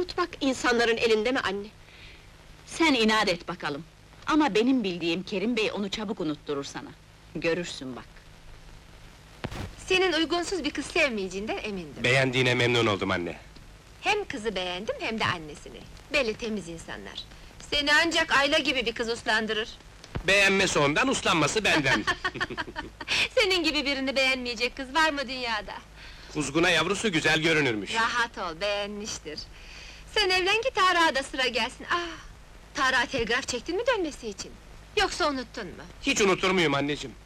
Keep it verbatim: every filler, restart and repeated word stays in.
unutmak insanların elinde mi anne? Sen inat et bakalım. Ama benim bildiğim Kerim Bey onu çabuk unutturur sana. Görürsün bak. Senin uygunsuz bir kız sevmeyeceğinden emindim. Beğendiğine memnun oldum anne. Hem kızı beğendim hem de annesini. Belli temiz insanlar. Seni ancak Ayla gibi bir kız uslandırır. Beğenmesi ondan, uslanması benden. Senin gibi birini beğenmeyecek kız var mı dünyada? Kuzguna yavrusu güzel görünürmüş. Rahat ol, beğenmiştir. Sen evlen ki Tarık'a da sıra gelsin. Ah! Tarık'a telgraf çektin mi dönmesi için? Yoksa unuttun mu? Hiç unutur muyum anneciğim?